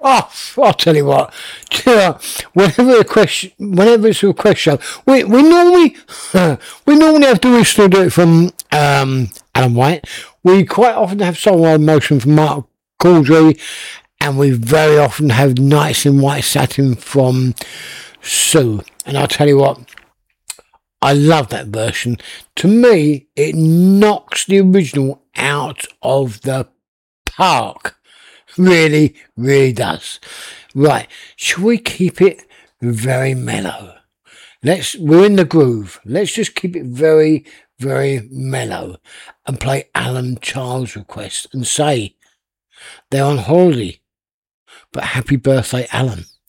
Oh, I'll tell you what. Whenever it's a request show, we normally we normally have the original do it from Alan White. We quite often have Soul on Motion from Mark Caudry, and we very often have Nights in White Satin from Sue. And I'll tell you what, I love that version. To me, it knocks the original out of the park. Really, really does. Right, shall we keep it very mellow? We're in the groove. Let's just keep it very, very mellow and play Alan Child's request and say they're on holiday. But happy birthday, Alan.